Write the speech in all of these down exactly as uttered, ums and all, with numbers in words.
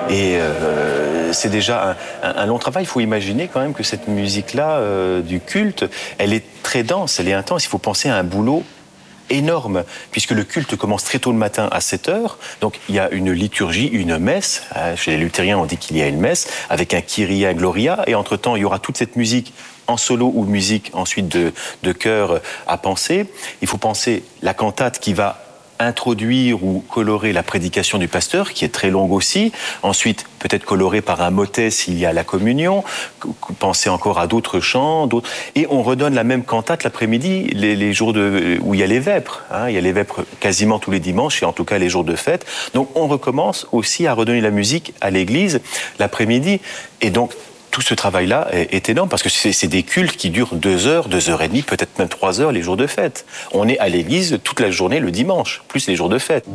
Et euh, c'est déjà un, un, un long travail. Il faut imaginer quand même que cette musique-là, euh, du culte, elle est très dense, elle est intense. Il faut penser à un boulot énorme, puisque le culte commence très tôt le matin à sept heures. Donc il y a une liturgie, une messe. Chez les luthériens, on dit qu'il y a une messe avec un Kyrie, un Gloria. Et entre-temps, il y aura toute cette musique en solo ou musique ensuite de, de chœur à penser. Il faut penser la cantate qui va introduire ou colorer la prédication du pasteur, qui est très longue aussi. Ensuite, peut-être colorée par un motet s'il y a la communion. Pensez encore à d'autres chants. D'autres... Et on redonne la même cantate l'après-midi, les, les jours de, où il y a les vêpres. Hein. Il y a les vêpres quasiment tous les dimanches, et en tout cas les jours de fête. Donc on recommence aussi à redonner la musique à l'église l'après-midi. Et donc, tout ce travail-là est, est énorme parce que c'est, c'est des cultes qui durent deux heures, deux heures et demie, peut-être même trois heures les jours de fête. On est à l'église toute la journée le dimanche, plus les jours de fête.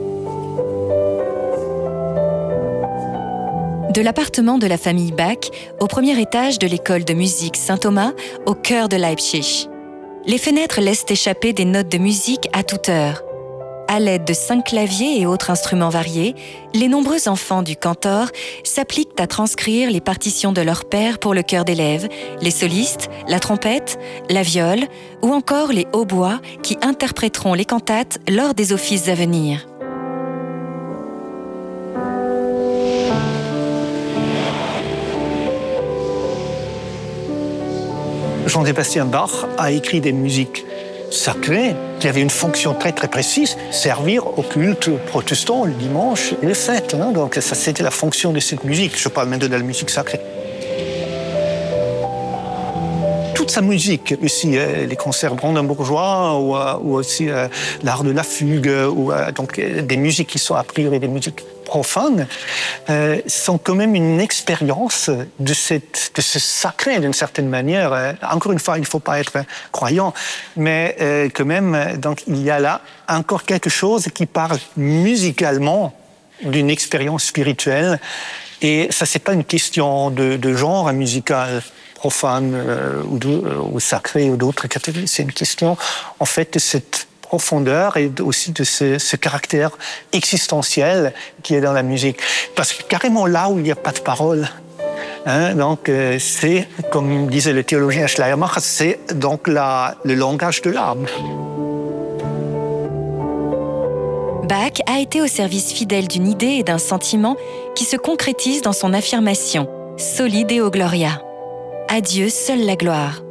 De l'appartement de la famille Bach au premier étage de l'école de musique Saint-Thomas, au cœur de Leipzig. Les fenêtres laissent échapper des notes de musique à toute heure. À l'aide de cinq claviers et autres instruments variés, les nombreux enfants du cantor s'appliquent à transcrire les partitions de leur père pour le chœur d'élèves, les solistes, la trompette, la viole ou encore les hautbois qui interpréteront les cantates lors des offices à venir. Jean-Sébastien Bach a écrit des musiques sacrées qui avaient une fonction très très précise, servir au culte protestant le dimanche et les fêtes. Hein. Donc ça, c'était la fonction de cette musique. Je parle maintenant de la musique sacrée. Toute sa musique aussi, euh, les concerts brandebourgeois ou, euh, ou aussi euh, l'art de la fugue, ou euh, donc euh, des musiques qui sont a priori des musiques profanes, euh, sont quand même une expérience de, cette, de ce sacré d'une certaine manière. Euh, encore une fois, il ne faut pas être croyant, mais euh, quand même, donc il y a là encore quelque chose qui parle musicalement d'une expérience spirituelle. Et ça, c'est pas une question de, de genre musical profane euh, ou, de, euh, ou sacré ou d'autres catégories. C'est une question, en fait, de cette profondeur et aussi de ce, ce caractère existentiel qui est dans la musique. Parce que carrément là où il n'y a pas de parole, hein, donc euh, c'est, comme disait le théologien Schleiermacher, c'est donc la, le langage de l'âme. Bach a été au service fidèle d'une idée et d'un sentiment qui se concrétise dans son affirmation « Soli Deo Gloria ». À Dieu seule la gloire.